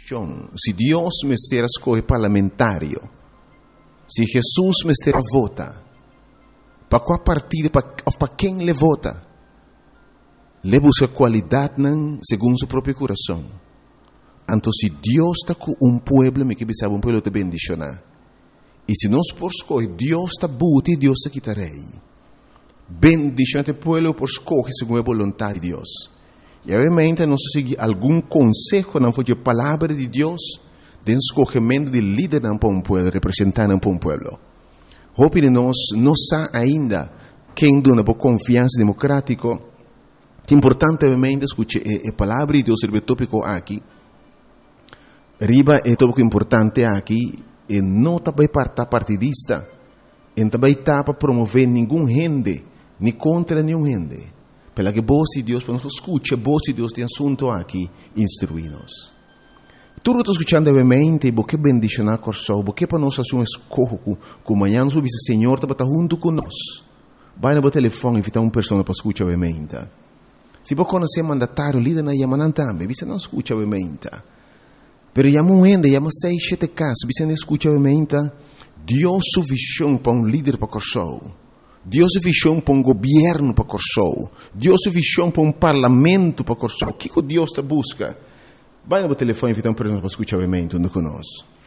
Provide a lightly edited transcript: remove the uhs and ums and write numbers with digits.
decisão. Se Deus me estiver escolhe parlamentário, se Jesus me estiver vota, para qual partido, para quem ele vota, ele busca qualidade segundo seu próprio coração. Então, se Deus está com pueblo, me que sabe pueblo te bendicionar. E se nós por escolher, Deus está buti, Deus está quitarei. Bendição te pueblo por escolher segundo a vontade de Deus. E obviamente nós seguimos algum conselho, não foi a palavra de Deus, de escolhimento de líder para um pueblo, representante para um pueblo. Hope de nós não sabe ainda quem dona por confiança democrática. É importante obviamente escutar a palavra de Deus sobre o tópico aqui. Riba é tópico importante aqui, e não também partidista, e também está para promover nenhum gente, nem contra nenhum gente. Pela que voz de Deus, para nós escutar a voz de Deus de assunto aqui, instruí-nos. Tudo está escutando obviamente, porque bendicionar coração, porque para nós fazer um escorro, com amanhã nós vamos dizer, Senhor, está junto conosco. Vai no telefone e invitar uma pessoa para escutar obviamente. Se você conhecer mandatário, líder na Yamanan também, você não escuta obviamente. Pero chama um gente, chama 6, 7 casos, você não escuta obviamente. Deus sua visão para um líder para coração. Deus sua visão para um governo para coração. Deus sua visão para um parlamento para coração. O que Deus está busca? Vai no telefone e invita uma pessoa para escutar obviamente conosco.